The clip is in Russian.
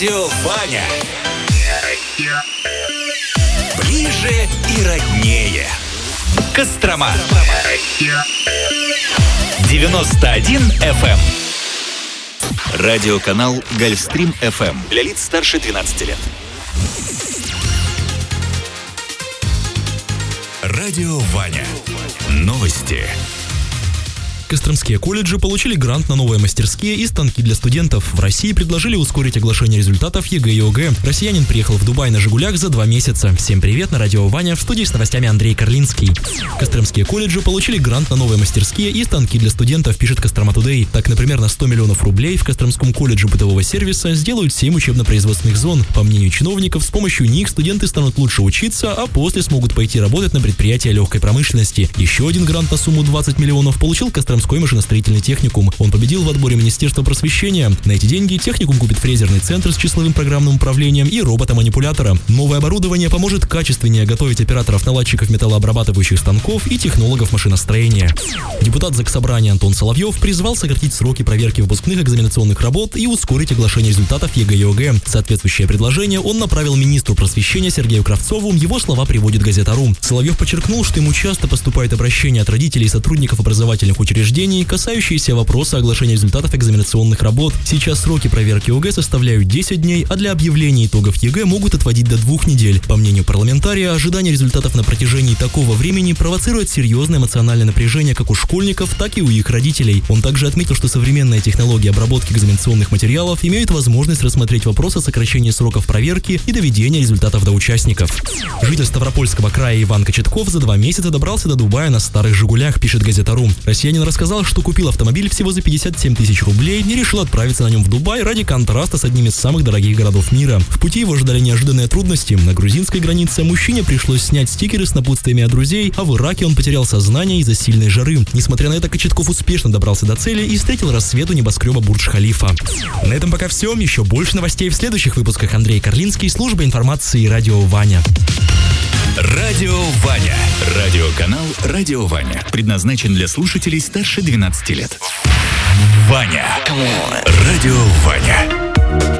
Радио Ваня. Ближе и роднее. Кострома. 91 FM. Радиоканал Гольфстрим FM. Для лиц старше 12 лет. Радио Ваня. Новости. Костромские колледжи получили грант на новые мастерские и станки для студентов. В России предложили ускорить оглашение результатов ЕГЭ и ОГЭ. Россиянин приехал в Дубай на «Жигулях» за 2 месяца. Всем привет, на радио Ваня, в студии с новостями Андрей Карлинский. Костромские колледжи получили грант на новые мастерские и станки для студентов, пишет Кострома Тудей. Так, например, на 100 миллионов рублей в Костромском колледже бытового сервиса сделают 7 учебно-производственных зон. По мнению чиновников, с помощью них студенты станут лучше учиться, а после смогут пойти работать на предприятия легкой промышленности. Еще один грант на сумму 20 миллионов получил Костромской машиностроительный техникум. Он победил в отборе Министерства просвещения. На эти деньги техникум купит фрезерный центр с числовым программным управлением и робота-манипулятора. Новое оборудование поможет качественнее готовить операторов-наладчиков металлообрабатывающих станков и технологов машиностроения. Депутат Заксобрания Антон Соловьев призвал сократить сроки проверки выпускных экзаменационных работ и ускорить оглашение результатов ЕГЭ и ОГЭ. Соответствующее предложение он направил министру просвещения Сергею Кравцову. Его слова приводит Газета.ру. Соловьев подчеркнул, что ему часто поступают обращения от родителей и сотрудников образовательных учреждений, касающиеся вопроса оглашения результатов экзаменационных работ. Сейчас сроки проверки ОГЭ составляют 10 дней, а для объявления итогов ЕГЭ могут отводить до 2 недель. По мнению парламентария, ожидание результатов на протяжении такого времени провоцирует серьезное эмоциональное напряжение как у школьников, так и у их родителей. Он также отметил, что современные технологии обработки экзаменационных материалов имеют возможность рассмотреть вопрос о сокращении сроков проверки и доведения результатов до участников. Житель Ставропольского края Иван Кочетков за 2 месяца добрался до Дубая на старых «Жигулях», пишет Газета.ру. Россиянин рассказал, что купил автомобиль всего за 57 тысяч рублей и решил отправиться на нем в Дубай ради контраста с одним из самых дорогих городов мира. В пути его ждали неожиданные трудности. На грузинской границе мужчине пришлось снять стикеры с напутствиями от друзей, а в Ираке он потерял сознание из-за сильной жары. Несмотря на это, Кочетков успешно добрался до цели и встретил рассвет у небоскреба Бурдж-Халифа. На этом пока все. Еще больше новостей в следующих выпусках. Андрей Карлинский, служба информации «Радио Ваня». Радио Ваня. Радиоканал «Радио Ваня». Предназначен для слушателей старше 12 лет. Ваня. Радио Ваня.